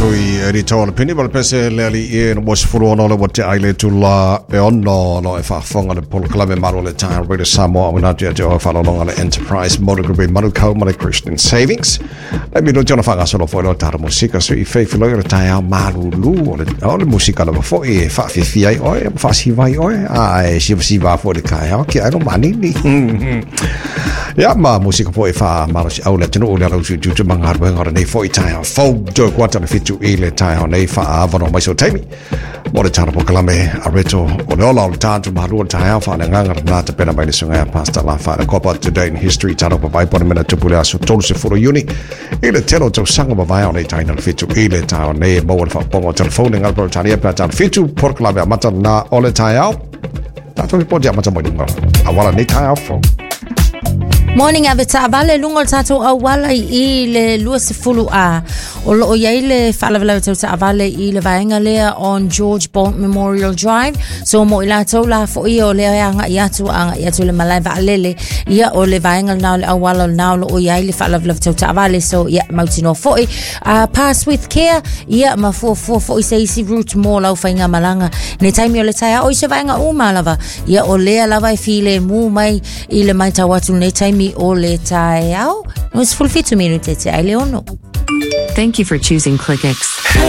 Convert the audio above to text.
tui ritola pini wala pese le ali e no was furu ono le wate aile tula e ono no e whaafonga le polo kalame maro le tae rita Samoa wina tia te o whalonga le Enterprise Motorgrupi Manukau Mare Christian Savings le mino tiona whangasolo fo ilo tara musika so I whaiwhiloi le tae au marulu o le musika le wafo e whaafifia oe whaasiwai oe a e siwa fo le kai au ki aero manini ia ma musika po e wha maro si au le tino o le rausu juju mangaru ngara nei fo I tae au fau jo kuata le fitu I le tae au nei wha avano mai so teimi mo le tana po kalame a reto o le ola o le tātu maharua tae au wha le ngangara nā te pena mai le sunga pasta la wha le kopa today in history tana pa vai pone mena tupu le aso tolu se furu uni I le telo tau sanga ma vai au nei taina le fitu I le tae au nei mo le wha pongo telefone ngal pro tani e pia tana fitu por kalame a mata na o le tae au tātu po dia mata mo i lunga a wala nei tae au fo Morning Avita vale lungo tato awala I le lua se fulu a o lo ia le falavala tau vale I le vaenga lea on George Bont Memorial Drive so mo ila tau la fo I o le anga iatu le malai va lele ia o le vaenga na le awala na lo ia le falavala tau vale so ia mautino fo pass with care ia ma fo I say route mo lau fainga malanga ne taimi o le taia o se vaenga o malava ia o le lava I file mu mai I le mai tawatu ne taimi o le tae au. Nos fulfitu minute te ai leono. Thank you for choosing ClickX.